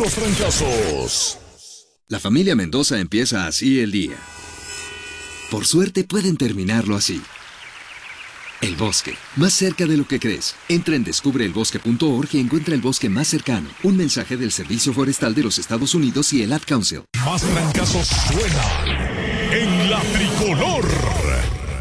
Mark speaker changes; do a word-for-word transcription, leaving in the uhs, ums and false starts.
Speaker 1: puros trancazos.
Speaker 2: La familia Mendoza empieza así el día. Por suerte pueden terminarlo así. El bosque, más cerca de lo que crees. Entra en descubre el bosque punto org y encuentra el bosque más cercano. Un mensaje del Servicio Forestal de los Estados Unidos y el Ad Council.
Speaker 1: Más trancazos suenan en la tricolor.